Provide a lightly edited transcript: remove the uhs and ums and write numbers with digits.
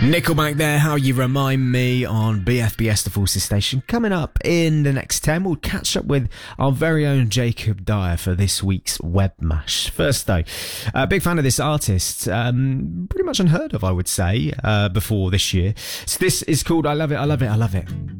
Nickelback there, How You Remind Me on BFBS The Forces Station. Coming up in the next 10, we'll catch up with our very own Jacob Dyer for this week's Web Mash. First though, big fan of this artist, pretty much unheard of I would say, before this year. So this is called I Love It, I Love It, I Love It.